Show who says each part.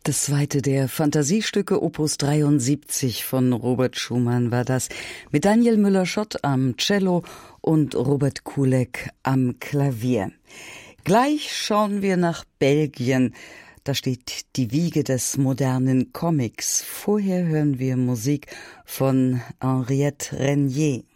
Speaker 1: Das zweite der Fantasiestücke Opus 73 von Robert Schumann war das, mit Daniel Müller-Schott am Cello und Robert Kulek am Klavier. Gleich schauen wir nach Belgien. Da steht die Wiege des modernen Comics. Vorher hören wir Musik von Henriette Renier.